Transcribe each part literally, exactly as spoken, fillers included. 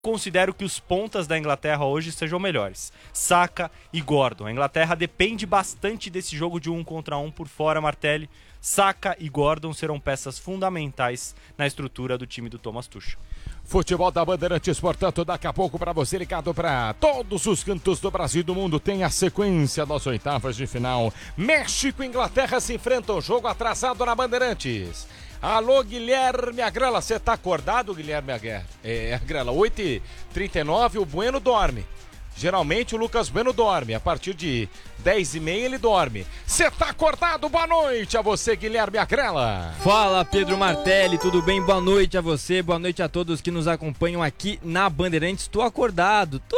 considero que os pontas da Inglaterra hoje sejam melhores. Saka e Gordon. A Inglaterra depende bastante desse jogo de um contra um por fora, Martelli. Saka e Gordon serão peças fundamentais na estrutura do time do Thomas Tuchel. Futebol da Bandeirantes, portanto, daqui a pouco para você ligado para todos os cantos do Brasil e do mundo. Tem a sequência das oitavas de final. México e Inglaterra se enfrentam, jogo atrasado na Bandeirantes. Alô, Guilherme Agrela, você tá acordado, Guilherme Agrela? É, Agrela, oito e trinta e nove, o Bueno dorme. Geralmente o Lucas Bueno dorme, a partir de dez e meia ele dorme. Você tá acordado? Boa noite a você, Guilherme Agrela. Fala, Pedro Martelli, tudo bem? Boa noite a você, boa noite a todos que nos acompanham aqui na Bandeirantes. Tô acordado, tô...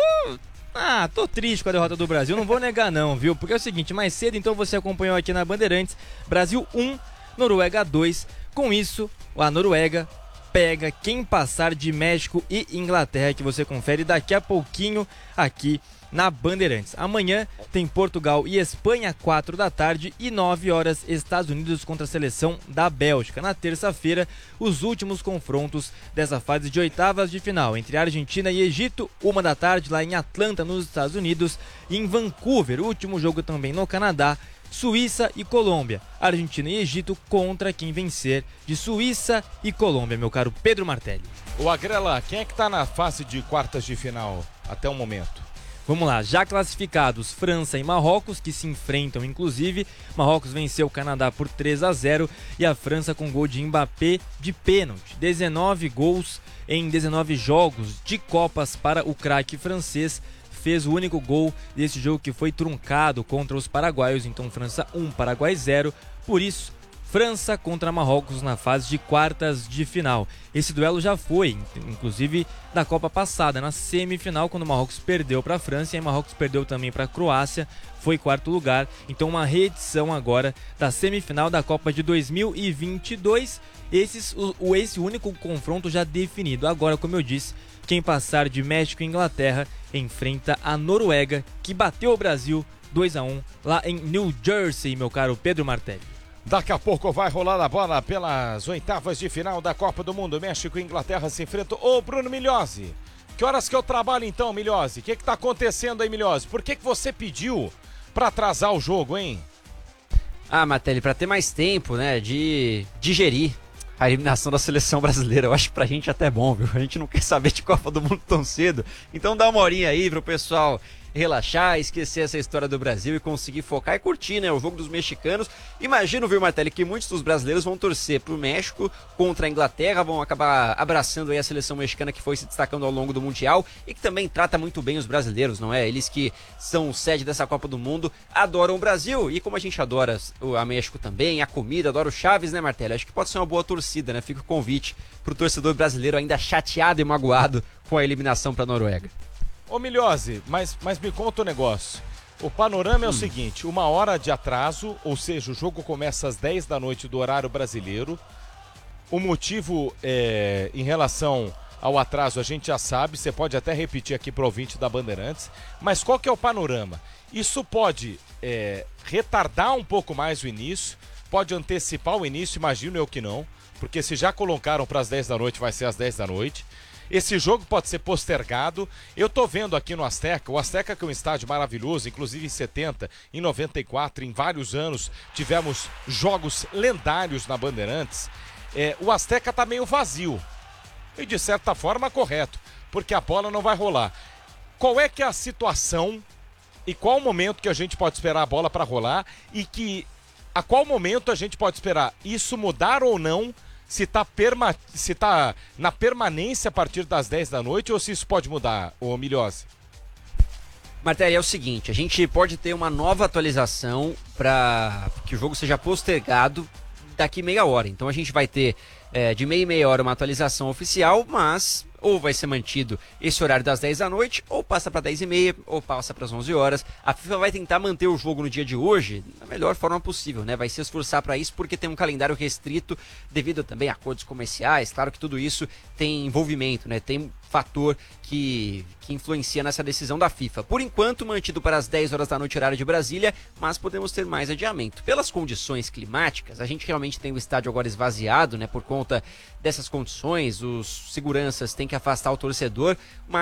Ah, tô triste com a derrota do Brasil, não vou negar não, viu? Porque é o seguinte, mais cedo então você acompanhou aqui na Bandeirantes, Brasil um, Noruega dois. Com isso, a Noruega pega quem passar de México e Inglaterra, que você confere daqui a pouquinho aqui na Bandeirantes. Amanhã tem Portugal e Espanha, quatro da tarde, e nove horas Estados Unidos contra a seleção da Bélgica. Na terça-feira, os últimos confrontos dessa fase de oitavas de final entre Argentina e Egito, uma da tarde lá em Atlanta, nos Estados Unidos, e em Vancouver, o último jogo também no Canadá, Suíça e Colômbia. Argentina e Egito contra quem vencer de Suíça e Colômbia, meu caro Pedro Martelli. O Agrela, quem é que tá na fase de quartas de final até o momento? Vamos lá, já classificados França e Marrocos, que se enfrentam inclusive. Marrocos venceu o Canadá por três a zero e a França com gol de Mbappé de pênalti. dezenove gols em dezenove jogos de Copas para o craque francês. Fez o único gol desse jogo que foi truncado contra os paraguaios. Então França um, Paraguai zero. Por isso, França contra Marrocos na fase de quartas de final. Esse duelo já foi, inclusive, da Copa passada, na semifinal, quando o Marrocos perdeu para a França e o Marrocos perdeu também para a Croácia, foi quarto lugar. Então uma reedição agora da semifinal da Copa de dois mil e vinte e dois. Esses, o, esse único confronto já definido. Agora, como eu disse, quem passar de México e Inglaterra enfrenta a Noruega, que bateu o Brasil dois a um lá em New Jersey, meu caro Pedro Martelli. Daqui a pouco vai rolar a bola pelas oitavas de final da Copa do Mundo. México e Inglaterra se enfrentam. Ô, Bruno Milhozzi, que horas que eu trabalho então, Milhozzi? O que que tá acontecendo aí, Milhozzi? Por que que você pediu pra atrasar o jogo, hein? Ah, Martelli, pra ter mais tempo, né, de digerir a eliminação da seleção brasileira. Eu acho que pra gente até é bom, viu? A gente não quer saber de Copa do Mundo tão cedo. Então dá uma horinha aí pro pessoal relaxar, esquecer essa história do Brasil e conseguir focar e curtir, né, o jogo dos mexicanos. Imagino, viu, Martelli, que muitos dos brasileiros vão torcer pro México contra a Inglaterra, vão acabar abraçando aí a seleção mexicana que foi se destacando ao longo do Mundial e que também trata muito bem os brasileiros, não é? Eles que são sede dessa Copa do Mundo, adoram o Brasil e como a gente adora a México também, a comida, adora o Chaves, né, Martelli? Acho que pode ser uma boa torcida, né? Fica o convite pro torcedor brasileiro ainda chateado e magoado com a eliminação pra Noruega. Ô Milhozzi, mas, mas me conta um negócio. O panorama é o hum. seguinte, uma hora de atraso, ou seja, o jogo começa às dez da noite do horário brasileiro. O motivo é, em relação ao atraso a gente já sabe, você pode até repetir aqui para o ouvinte da Bandeirantes, mas qual que é o panorama? Isso pode é, retardar um pouco mais o início, pode antecipar o início, imagino eu que não, porque se já colocaram para as dez da noite, vai ser às dez da noite. Esse jogo pode ser postergado. Eu tô vendo aqui no Azteca, o Azteca que é um estádio maravilhoso, inclusive em setenta, em noventa e quatro, em vários anos tivemos jogos lendários na Bandeirantes. É, o Azteca tá meio vazio e de certa forma correto, porque a bola não vai rolar. Qual é que é a situação e qual o momento que a gente pode esperar a bola para rolar e que a qual momento a gente pode esperar isso mudar ou não? Se está perma... se tá na permanência a partir das dez da noite ou se isso pode mudar, ô Milhozzi? Martelli, é o seguinte, a gente pode ter uma nova atualização para que o jogo seja postergado daqui meia hora. Então a gente vai ter é, de meia e meia hora uma atualização oficial, mas ou vai ser mantido esse horário das dez da noite, ou passa para dez e meia, ou passa para as onze horas. A FIFA vai tentar manter o jogo no dia de hoje da melhor forma possível, né? Vai se esforçar para isso porque tem um calendário restrito devido também a acordos comerciais. Claro que tudo isso tem envolvimento, né? Tem fator que, que influencia nessa decisão da FIFA. Por enquanto, mantido para as dez horas da noite, horário de Brasília, mas podemos ter mais adiamento. Pelas condições climáticas, a gente realmente tem o estádio agora esvaziado, né? Por conta dessas condições, os seguranças têm que que afastar o torcedor.